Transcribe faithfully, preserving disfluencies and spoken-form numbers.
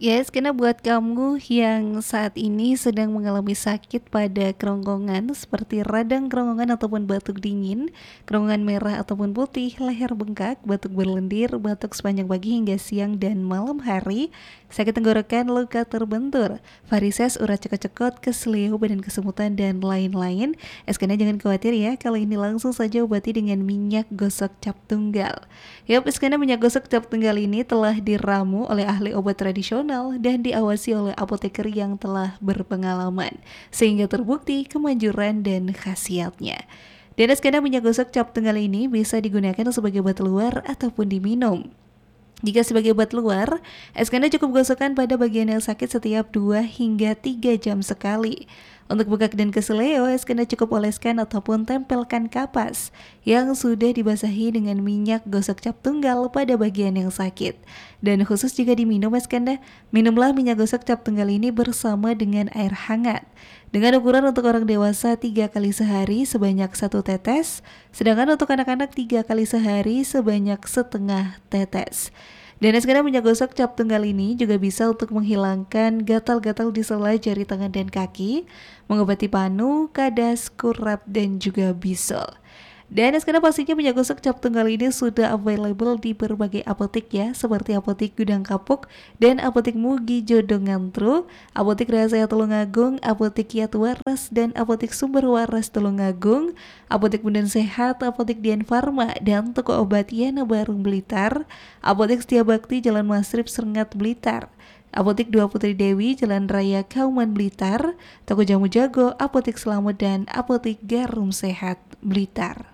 Yes, karena buat kamu yang saat ini sedang mengalami sakit pada kerongkongan seperti radang kerongkongan ataupun batuk dingin, kerongkongan merah ataupun putih, leher bengkak, batuk berlendir, batuk sepanjang pagi hingga siang dan malam hari, sakit tenggorokan, luka terbentur, varises, urat cekot-cekot, keseleo, badan kesemutan, dan lain-lain. Eskena jangan khawatir ya, kali ini langsung saja obati dengan minyak gosok cap tunggal. Yap, Eskena minyak gosok cap tunggal ini telah diramu oleh ahli obat tradisional dan diawasi oleh apoteker yang telah berpengalaman, sehingga terbukti kemanjuran dan khasiatnya. Dan Eskena minyak gosok cap tunggal ini bisa digunakan sebagai obat luar ataupun diminum. Jika sebagai obat luar, Eskena cukup gosokkan pada bagian yang sakit setiap dua hingga tiga jam sekali. Untuk bengkak dan keseleo, Eskena cukup oleskan ataupun tempelkan kapas yang sudah dibasahi dengan minyak gosok cap tunggal pada bagian yang sakit. Dan khusus jika diminum Eskena, minumlah minyak gosok cap tunggal ini bersama dengan air hangat. Dengan ukuran untuk orang dewasa tiga kali sehari sebanyak satu tetes, sedangkan untuk anak-anak tiga kali sehari sebanyak setengah tetes. Dan Eskena minyak gosok cap tunggal ini juga bisa untuk menghilangkan gatal-gatal di sela jari tangan dan kaki, mengobati panu, kadas, kurap, dan juga bisul. Dan Eskena pastinya minyak gosok cap tunggal ini sudah available di berbagai apotek ya, seperti apotek Gudang Kapuk dan apotek Mugi Jodo Ngantru, apotek Rahasia Tulungagung, apotek Kiat Waras, dan apotek Sumber Waras Tulungagung, apotek Bundan Sehat, apotek Dian Farma, dan toko obat Yana Barung Blitar, apotek Setia Bakti Jalan Masrib Serengat Blitar, Apotek Dua Putri Dewi, Jalan Raya Kauman Blitar, Toko Jamu Jago, Apotek Selamat, dan Apotek Garum Sehat Blitar.